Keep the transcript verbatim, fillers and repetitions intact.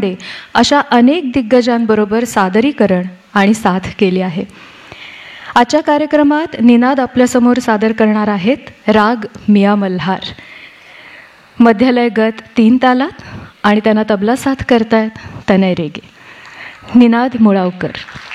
देशपांडे अशा अनेक दिग्गजांबरोबर सादरीकरण आणि साथ केली आहे. आजच्या कार्यक्रमात निनाद आपल्यासमोर सादर करणार आहेत राग मिया मल्हार. मध्यलय गत तीन तालात आणि त्यांना तबला साथ करतायत तनय रेगे. निनाद मुळावकर.